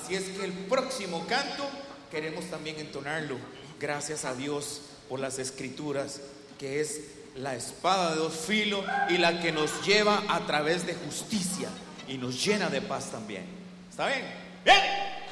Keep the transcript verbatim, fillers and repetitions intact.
Así es que el próximo canto queremos también entonarlo. Gracias a Dios por las escrituras, que es la espada de dos filos y la que nos lleva a través de justicia y nos llena de paz también. ¿Está bien? ¡Bien!